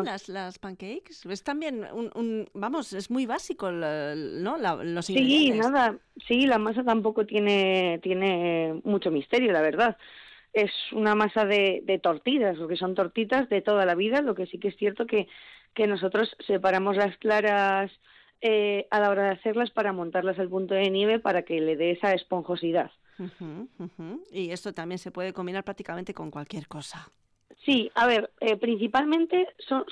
bien las pancakes? Es también vamos, es muy básico, ¿no? Los Sí, ingredientes. nada, sí, la masa tampoco tiene mucho misterio, la verdad. Es una masa de tortitas, lo que son tortitas de toda la vida, lo que sí que es cierto que nosotros separamos las claras a la hora de hacerlas para montarlas al punto de nieve para que le dé esa esponjosidad. Ujú, ujú. Y esto también se puede combinar prácticamente con cualquier cosa. Sí, a ver, principalmente son